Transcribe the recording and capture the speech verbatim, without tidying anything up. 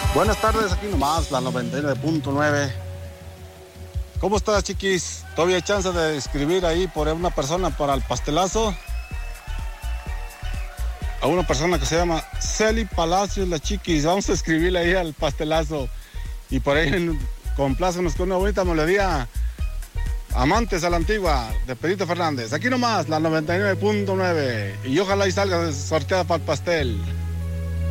Buenas tardes, aquí nomás, la noventa y nueve punto nueve. ¿Cómo estás, chiquis? ¿Todavía hay chance de escribir ahí por una persona para el pastelazo? A una persona que se llama Celi Palacios, la chiquis. Vamos a escribirle ahí al pastelazo. Y por ahí complácenos con una bonita melodía. Amantes a la antigua, de Pedrito Fernández. Aquí nomás, la noventa y nueve punto nueve. Y ojalá y salga sorteada para el pastel.